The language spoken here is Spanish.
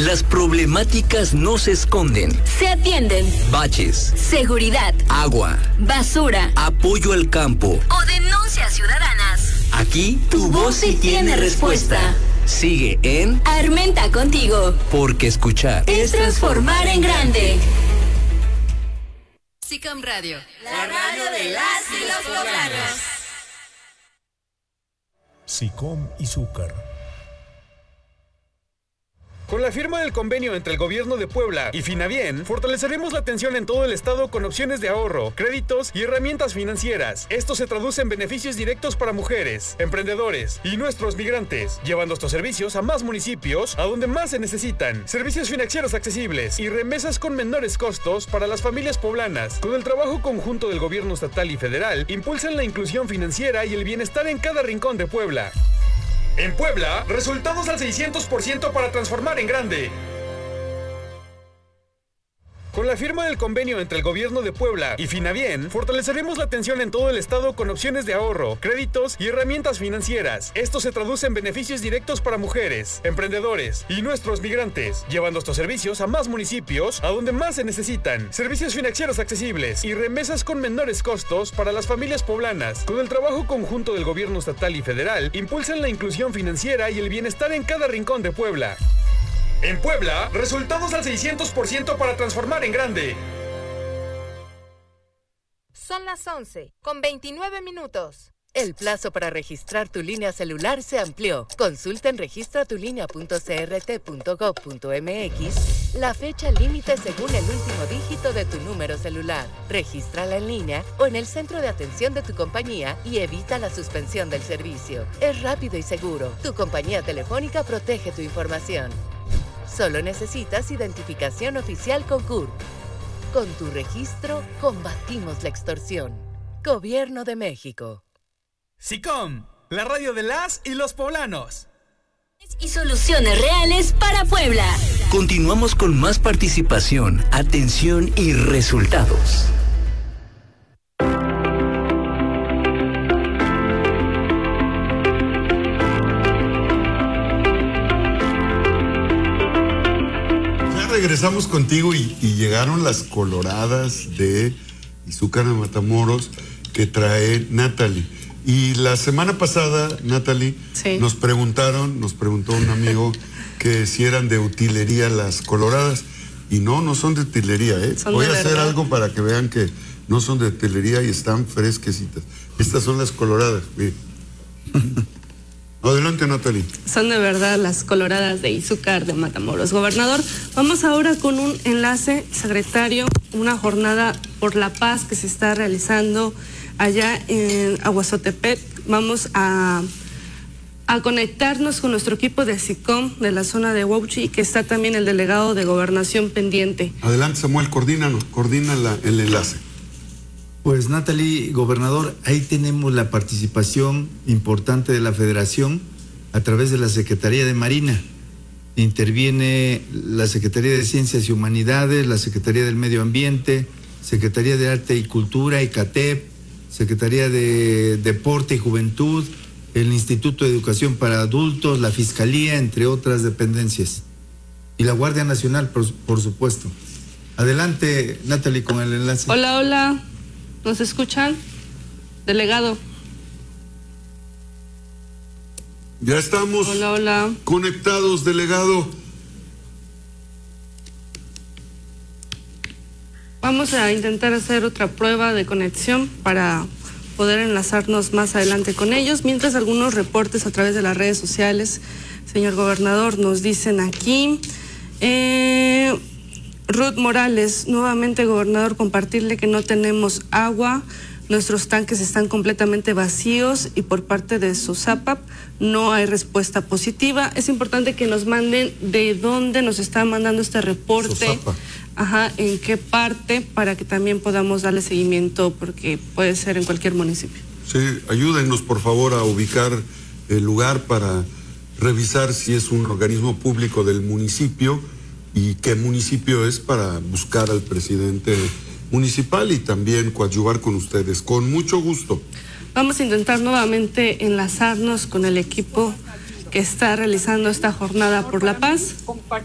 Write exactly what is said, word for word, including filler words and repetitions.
Las problemáticas no se esconden. Se atienden. Baches, seguridad, agua, basura, apoyo al campo o denuncias ciudadanas. Aquí tu voz sí tiene respuesta. Sigue en Armenta contigo. Porque escuchar es transformar en grande. SICOM Radio, la radio de las y los poblanos. SICOM y Zúcar. Con la firma del convenio entre el Gobierno de Puebla y Finavien, fortaleceremos la atención en todo el estado con opciones de ahorro, créditos y herramientas financieras. Esto se traduce en beneficios directos para mujeres, emprendedores y nuestros migrantes, llevando estos servicios a más municipios, a donde más se necesitan. Servicios financieros accesibles y remesas con menores costos para las familias poblanas. Con el trabajo conjunto del Gobierno estatal y federal, impulsan la inclusión financiera y el bienestar en cada rincón de Puebla. En Puebla, resultados al seiscientos por ciento para transformar en grande. Con la firma del convenio entre el Gobierno de Puebla y Finavien, fortaleceremos la atención en todo el estado con opciones de ahorro, créditos y herramientas financieras. Esto se traduce en beneficios directos para mujeres, emprendedores y nuestros migrantes, llevando estos servicios a más municipios, a donde más se necesitan. Servicios financieros accesibles y remesas con menores costos para las familias poblanas. Con el trabajo conjunto del Gobierno estatal y federal, impulsan la inclusión financiera y el bienestar en cada rincón de Puebla. En Puebla, resultados al seiscientos por ciento para transformar en grande. Son las once, con veintinueve minutos. El plazo para registrar tu línea celular se amplió. Consulta en registra tu línea punto c r t punto gov punto m x la fecha límite según el último dígito de tu número celular. Regístrala en línea o en el centro de atención de tu compañía y evita la suspensión del servicio. Es rápido y seguro. Tu compañía telefónica protege tu información. Solo necesitas identificación oficial con C U R P. Con tu registro, combatimos la extorsión. Gobierno de México. SICOM, la radio de las y los poblanos. Y soluciones reales para Puebla. Continuamos con más participación, atención y resultados. Regresamos contigo y, y llegaron las coloradas de Izúcar de Matamoros que trae Natalie. Y la semana pasada, Natalie, sí. nos preguntaron, nos preguntó un amigo que si eran de utilería las coloradas. Y no, no son de utilería, ¿eh? Voy a hacer algo para que vean que no son de utilería y están fresquecitas. Estas son las coloradas. Adelante, Natalie. Son de verdad las coloradas de Izúcar de Matamoros. Gobernador, vamos ahora con un enlace, secretario, una jornada por la paz que se está realizando allá en Aguazotepec. Vamos a, a conectarnos con nuestro equipo de SICOM de la zona de Huauchi, que está también el delegado de Gobernación pendiente. Adelante, Samuel, coordínanos, coordina la, el enlace. Pues Natalie, gobernador, ahí tenemos la participación importante de la Federación a través de la Secretaría de Marina. Interviene la Secretaría de Ciencias y Humanidades, la Secretaría del Medio Ambiente, Secretaría de Arte y Cultura, ICATEP, Secretaría de Deporte y Juventud, el Instituto de Educación para Adultos, la Fiscalía, entre otras dependencias. Y la Guardia Nacional, por, por supuesto. Adelante, Natalie, con el enlace. Hola, hola. ¿Nos escuchan? Delegado. Ya estamos hola, hola. conectados, delegado. Vamos a intentar hacer otra prueba de conexión para poder enlazarnos más adelante con ellos, mientras algunos reportes a través de las redes sociales, señor gobernador, nos dicen aquí. Eh... Ruth Morales, nuevamente, gobernador, compartirle que no tenemos agua, nuestros tanques están completamente vacíos y por parte de SOSAPAP no hay respuesta positiva. Es importante que nos manden de dónde nos están mandando este reporte, ajá, en qué parte, para que también podamos darle seguimiento, porque puede ser en cualquier municipio. Sí, ayúdennos por favor a ubicar el lugar para revisar si es un organismo público del municipio y qué municipio es, para buscar al presidente municipal y también coadyuvar con ustedes. Con mucho gusto. Vamos a intentar nuevamente enlazarnos con el equipo que está realizando esta jornada por la paz.